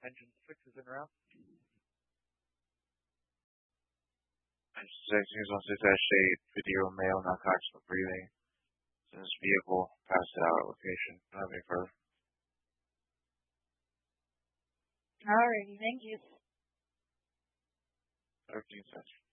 Engine 6 is en route. Engine 6, News 16-8, 50-year-old male, not conscious but breathing. In this vehicle, passed out at location. Don't have any further. Alrighty, thank you. 13 cents.